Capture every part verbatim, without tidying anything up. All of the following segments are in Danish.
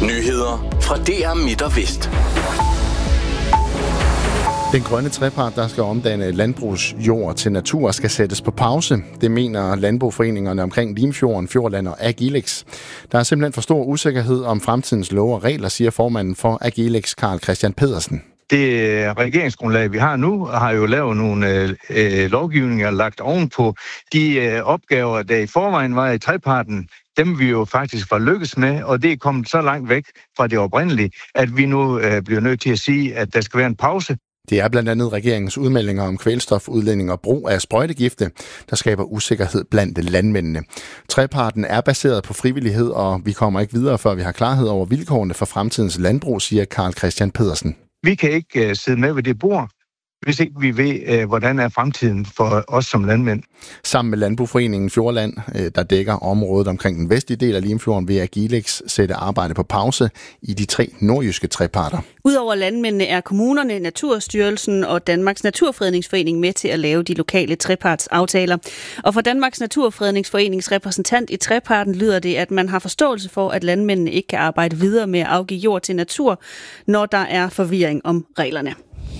Nyheder fra D R Midt og Vest. Den grønne trepart, der skal omdanne landbrugsjord til natur, skal sættes på pause. Det mener landbrugforeningerne omkring Limfjorden, Fjordland og Agilex. Der er simpelthen for stor usikkerhed om fremtidens love og regler, siger formanden for Agilex, Carl Christian Pedersen. Det regeringsgrundlag, vi har nu, har jo lavet nogle øh, lovgivninger lagt ovenpå de øh, opgaver, der i forvejen var i treparten. Dem vi jo faktisk var lykkes med, og det er kommet så langt væk fra det oprindelige, at vi nu øh, bliver nødt til at sige, at der skal være en pause. Det er blandt andet regeringens udmeldinger om kvælstofudledning og brug af sprøjtegifte, der skaber usikkerhed blandt landmændene. Treparten er baseret på frivillighed, og vi kommer ikke videre, før vi har klarhed over vilkårene for fremtidens landbrug, siger Carl Christian Pedersen. Vi kan ikke uh, sidde med ved det bord, hvis ikke vi ved, uh, hvordan er fremtiden for os som landmænd. Sammen med Landbrugforeningen Fjordland, der dækker området omkring den vestlige del af Limfjorden, vil Agilex sætte arbejde på pause i de tre nordjyske treparter. Udover landmændene er kommunerne, Naturstyrelsen og Danmarks Naturfredningsforening med til at lave de lokale trepartsaftaler. Og for Danmarks Naturfredningsforenings repræsentant i treparten lyder det, at man har forståelse for, at landmændene ikke kan arbejde videre med at afgive jord til natur, når der er forvirring om reglerne.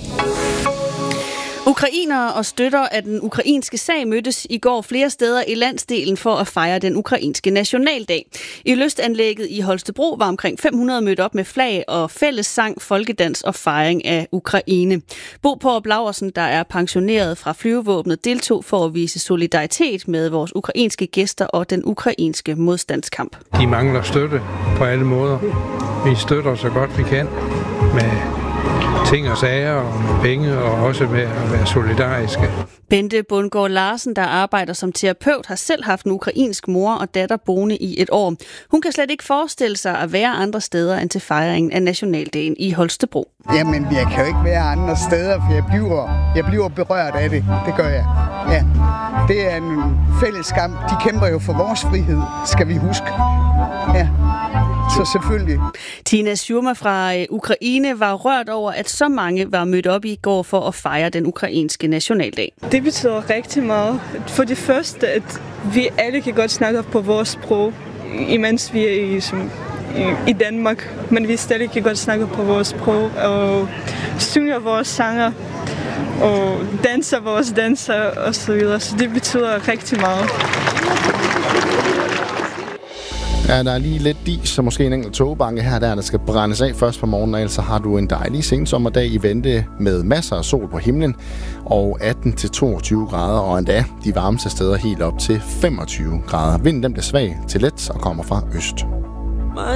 Ukrainere og støtter af den ukrainske sag mødtes i går flere steder i landsdelen for at fejre den ukrainske nationaldag. I lystanlægget i Holstebro var omkring fem hundrede mødt op med flag og fællessang, folkedans og fejring af Ukraine. Bo Porup Laursen, der er pensioneret fra flyvevåbnet, deltog for at vise solidaritet med vores ukrainske gæster og den ukrainske modstandskamp. De mangler støtte på alle måder. Vi støtter så godt vi kan med ting og sager og med penge og også med at være solidariske. Bente Bundgaard Larsen, der arbejder som terapeut, har selv haft en ukrainsk mor og datter boende i et år. Hun kan slet ikke forestille sig at være andre steder end til fejringen af nationaldagen i Holstebro. Jamen, jeg kan jo ikke være andre steder, for jeg bliver, jeg bliver berørt af det. Det gør jeg. Ja. Det er en fælles kamp. De kæmper jo for vores frihed, skal vi huske. Ja. Så selvfølgelig. Tina Shurma fra Ukraine var rørt over, at så mange var mødt op i går for at fejre den ukrainske nationaldag. Det betyder rigtig meget. For det første, at vi alle kan godt snakke på vores sprog, imens vi er i, som, i, i Danmark. Men vi stadig kan godt snakke på vores sprog og synger vores sanger og danser vores danser osv. Så det betyder rigtig meget. Ja, der er lige lidt dis, så måske en enkelt togbanke her der, der skal brændes af først på morgenen, og ellers har du en dejlig sensommerdag i vente med masser af sol på himlen og atten til toogtyve grader, og endda de varmeste steder helt op til femogtyve grader. Vinden den bliver svag til let og kommer fra øst.